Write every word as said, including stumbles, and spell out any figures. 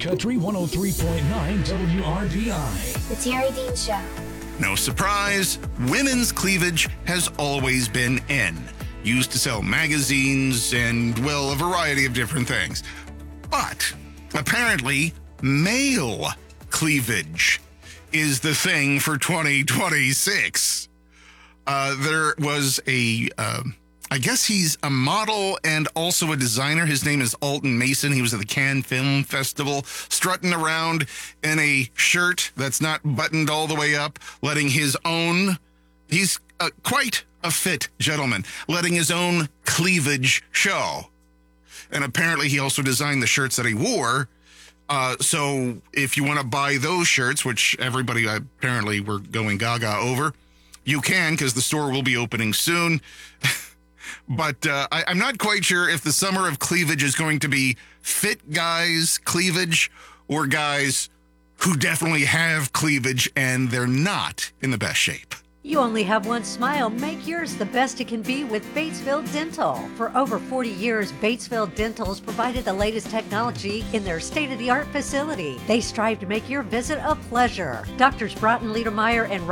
Country one oh three point nine W R D I. The Terry Dean Show. No surprise, women's cleavage has always been in. Used to sell magazines and, well, a variety of different things. But apparently, male cleavage is the thing for twenty twenty-six. Uh, there was a, uh, I guess he's a model and also a designer. His name is Alton Mason. He was at the Cannes Film Festival, strutting around in a shirt that's not buttoned all the way up, letting his own, he's uh, quite a fit gentleman, letting his own cleavage show. And apparently he also designed the shirts that he wore. Uh, so if you want to buy those shirts, which everybody apparently were going gaga over, you can, because the store will be opening soon. But uh, I, I'm not quite sure if the summer of cleavage is going to be fit guys' cleavage or guys who definitely have cleavage and they're not in the best shape. You only have one smile. Make yours the best it can be with Batesville Dental. For over forty years, Batesville Dental has provided the latest technology in their state-of-the-art facility. They strive to make your visit a pleasure. Doctors Broughton, Liedermeyer, and